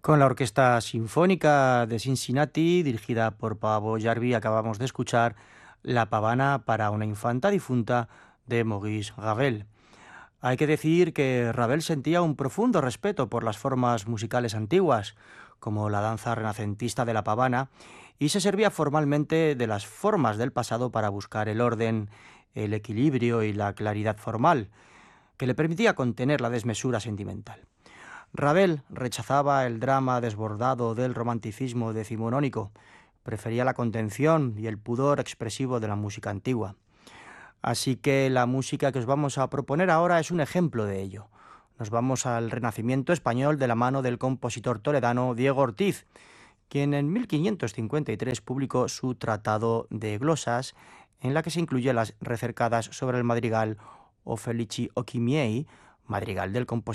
Con la Orquesta Sinfónica de Cincinnati, dirigida por Paavo Järvi, acabamos de escuchar La pavana para una infanta difunta de Maurice Ravel. Hay que decir que Ravel sentía un profundo respeto por las formas musicales antiguas, como la danza renacentista de la pavana, y se servía formalmente de las formas del pasado para buscar el orden, el equilibrio y la claridad formal, que le permitía contener la desmesura sentimental. Ravel rechazaba el drama desbordado del romanticismo decimonónico, prefería la contención y el pudor expresivo de la música antigua. Así que la música que os vamos a proponer ahora es un ejemplo de ello. Nos vamos al Renacimiento español de la mano del compositor toledano Diego Ortiz, quien en 1553 publicó su Tratado de Glosas, en la que se incluyen las recercadas sobre el madrigal O Felici o Miei, madrigal del compositor